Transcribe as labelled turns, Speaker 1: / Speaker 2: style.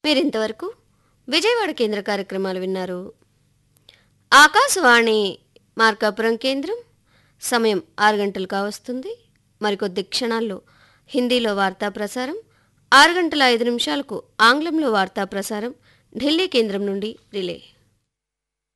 Speaker 1: మీరింతవరకు విజయవాడ కేంద్ర కార్యక్రమాలు విన్నారు. ఆకాశవాణి మార్కాపురం కేంద్రం సమయం 6 గంటలు కావస్తుంది. మరికొద్ది క్షణాల్లో హిందీలో వార్తా ప్రసారం, 6 గంటల 5 నిమిషాలకు ఆంగ్లంలో వార్తా ప్రసారం ఢిల్లీ కేంద్రం నుండి రిలే.